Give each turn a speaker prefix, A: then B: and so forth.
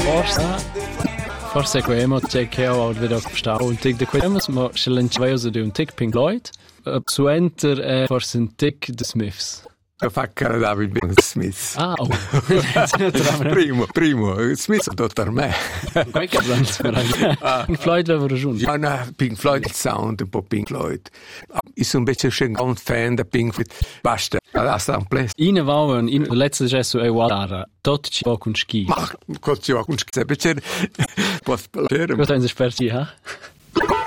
A: Forse quello che ho vedo sta un tic de quellos ma challenge di un tic Pink Floyd. Su enter forse un tic The Smiths.
B: Fa cara David Smith.
A: Ah, oh.
B: primo, Smith dottor me.
A: Qualche Pink Floyd aveva ragione.
B: Ja, no, Pink Floyd, il sound, un po' Pink Floyd. Io sono invece un fan di Pink Floyd. Basta, basta un place.
A: In avevano, in letzte gesso è guardare, tutto ci va con ski.
B: Ma, cosa ci va con ski? Perché, posso parlare?
A: Cosa hai esperti, ha?